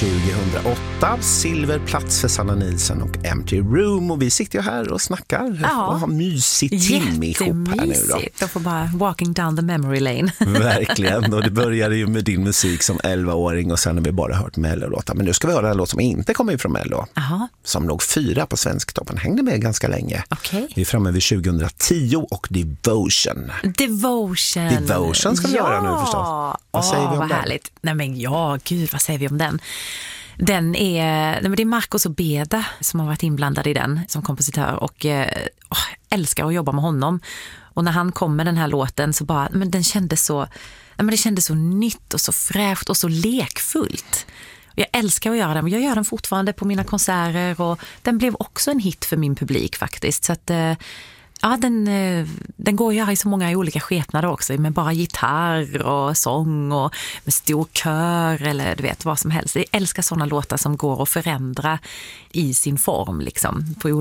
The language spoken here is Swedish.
2008, silverplats för Sanna Nielsen och Empty Room, och vi sitter ju här och snackar och har mysigt timme ihop här nu då. Jag får bara walking down the memory lane. Verkligen, och det började ju med din musik som 11-åring och sen har vi bara hört Mello-låtar. Men nu ska vi höra en låt som inte kommer från Mello. Aha. Som låg 4 på Svensktoppen, hängde med ganska länge. Okay. Vi är framme vid 2010 och Devotion. Devotion ska vi göra nu förstås. Vad säger vi om den? Härligt. Nej men gud, vad säger vi om den? Det är Marcos Obeda som har varit inblandad i den som kompositör och älskar att jobba med honom. Och när han kom med den här låten så bara, men det kändes så nytt och så fräscht och så lekfullt. Jag älskar att göra den, men jag gör den fortfarande på mina konserter och den blev också en hit för min publik faktiskt. Så att ja, den går att göra i så många olika skepnader också, med bara gitarr och sång och med stor kör eller du vet vad som helst. Jag älskar sådana låtar som går att förändra i sin form liksom, på